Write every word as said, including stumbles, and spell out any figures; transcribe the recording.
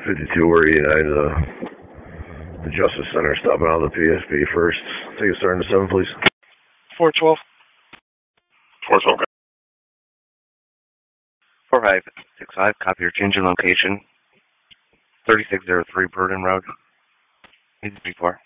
fifty-two or eighty-nine, the, the Justice Center, stopping out of the P S P first. Take a starting to seven, please. four twelve. four twelve. four five six five, copy your change in location. thirty-six oh three Burden Road. eight three four.